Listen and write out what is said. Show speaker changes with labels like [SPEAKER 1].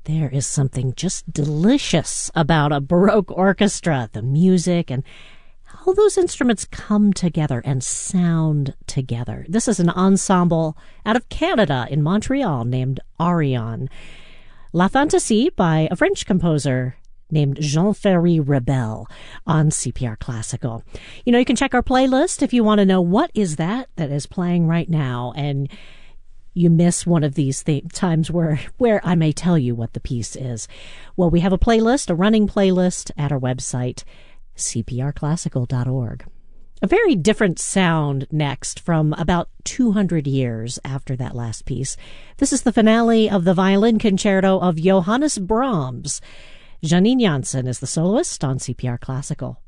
[SPEAKER 1] There is something just delicious about a Baroque orchestra, the music, and how those instruments come together and sound together. This is an ensemble out of Canada in Montreal named Arion. La Fantaisie by a French composer named Jean-Ferry Rebel on CPR Classical. You know, you can check our playlist if you want to know what is that is playing right now, and you miss one of these times where I may tell you what the piece is. Well, we have a playlist, a running playlist at our website, cprclassical.org. A very different sound next from about 200 years after that last piece. This is the finale of the violin concerto of Johannes Brahms. Janine Jansen is the soloist on CPR Classical.